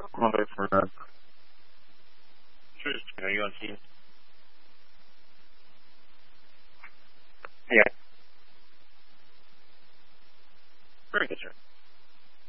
I'll wait for that. Sure, are you on Teams? Yeah. Very good, sir.